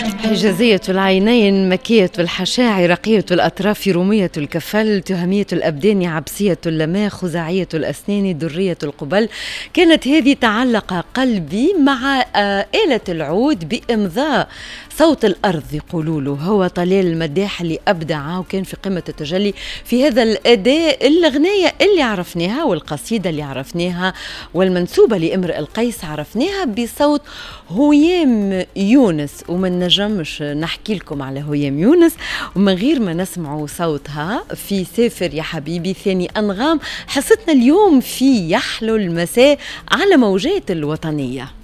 حجازية العينين، مكية الحشاعر، رقية الأطراف، رومية الكفل، تهمية الأبدان، عبسية اللماء، خزاعية الأسنان، درية القبل. كانت هذه تعلق قلبي مع آلة العود بإمضاء صوت الأرض يقولوا له. هو طلال المداح اللي أبدع وكان في قمة التجلي في هذا الأداء. الأغنية اللي عرفناها والقصيدة اللي عرفناها والمنسوبة لامرئ القيس عرفناها بصوت هيام يونس، ومن نجمش نحكي لكم على هيام يونس ومن غير ما نسمعوا صوتها في سافر يا حبيبي ثاني أنغام. حصتنا اليوم في يحلو المساء على موجات الوطنية.